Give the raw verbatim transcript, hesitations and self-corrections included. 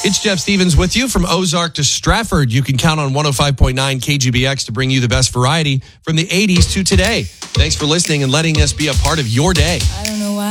It's Jeff Stevens with you from Ozark to Stratford. You can count on one oh five point nine K G B X to bring you the best variety from the eighties to today. Thanks for listening and letting us be a part of your day. I don't know why.